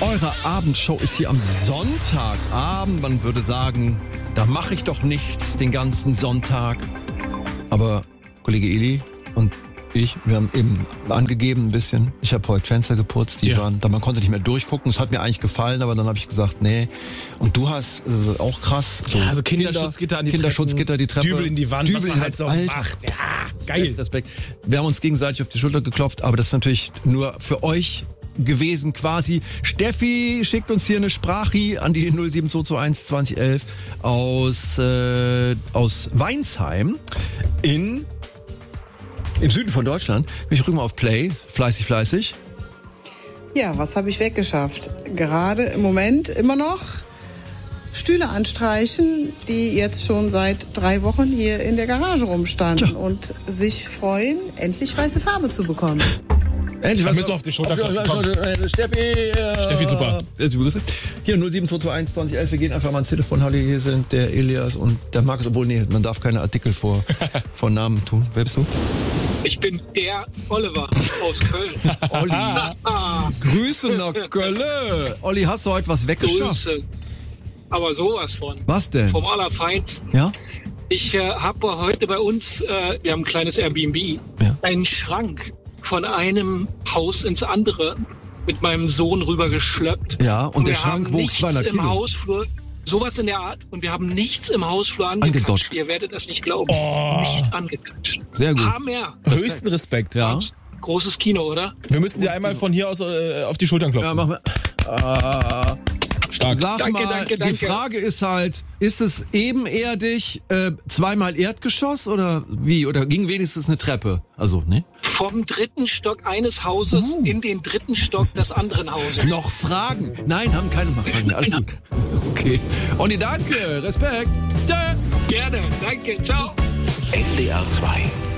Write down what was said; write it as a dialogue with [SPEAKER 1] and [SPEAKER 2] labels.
[SPEAKER 1] Eure Abendshow ist hier am Sonntagabend. Man würde sagen, da mache ich doch nichts den ganzen Sonntag. Aber Kollege Eli und ich, wir haben eben angegeben ein bisschen. Ich habe heute Fenster geputzt, man konnte nicht mehr durchgucken. Es hat mir eigentlich gefallen, aber dann habe ich gesagt, nee. Und du hast auch krass.
[SPEAKER 2] So also Kinderschutzgitter an die
[SPEAKER 1] Kinderschutzgitter, die Treppe.
[SPEAKER 2] Dübel in die Wand, was man halt so macht. Ja, geil.
[SPEAKER 1] Respekt. Wir haben uns gegenseitig auf die Schulter geklopft, aber das ist natürlich nur für euch gewesen quasi. Steffi schickt uns hier eine Sprachi an die 07221 2011 aus Weinsheim im Süden von Deutschland. Ich drücke mal auf Play. Fleißig.
[SPEAKER 3] Ja, was habe ich weggeschafft? Gerade im Moment immer noch Stühle anstreichen, die jetzt schon seit 3 Wochen hier in der Garage rumstanden und sich freuen, endlich weiße Farbe zu bekommen.
[SPEAKER 1] Endlich was.
[SPEAKER 2] Müssen wir auf die Schulter klopfen.
[SPEAKER 1] Steffi, super. Hier 07221 2011. Wir gehen einfach mal ans Telefon. Hallo, hier sind der Elias und der Markus. Obwohl, nee, man darf keine Artikel vor Namen tun. Wer bist du?
[SPEAKER 4] Ich bin der Oliver aus Köln.
[SPEAKER 1] Olli. Grüße nach Köln. Olli, hast du heute was weggeschafft?
[SPEAKER 4] Grüße. Aber sowas von.
[SPEAKER 1] Was denn?
[SPEAKER 4] Vom Allerfeinsten.
[SPEAKER 1] Ja?
[SPEAKER 4] Ich habe heute bei uns, wir haben ein kleines Airbnb, einen Schrank von einem Haus ins andere mit meinem Sohn rübergeschleppt.
[SPEAKER 1] Ja, und der Schrank wog 200 Kilo.
[SPEAKER 4] Im Hausflur, sowas in der Art. Und wir haben nichts im Hausflur angetatscht. Ihr werdet das nicht glauben. Nicht angetatscht.
[SPEAKER 1] Sehr gut.
[SPEAKER 4] Mehr.
[SPEAKER 2] Höchsten Respekt.
[SPEAKER 1] Ja.
[SPEAKER 4] Großes Kino, oder?
[SPEAKER 2] Wir müssen dir einmal von hier aus auf die Schultern klopfen.
[SPEAKER 1] Ja, machen wir.
[SPEAKER 2] Stark.
[SPEAKER 1] Sag
[SPEAKER 4] Danke.
[SPEAKER 1] Die Frage ist halt, ist es ebenerdig, zweimal Erdgeschoss oder wie? Oder ging wenigstens eine Treppe? Also, ne?
[SPEAKER 4] Vom 3. Stock eines Hauses in den 3. Stock des anderen Hauses.
[SPEAKER 1] Noch Fragen? Nein, haben keine mehr Fragen. Alles gut. Okay. Olli, danke. Respekt. Tschö.
[SPEAKER 4] Gerne. Danke. Ciao.
[SPEAKER 5] NDR 2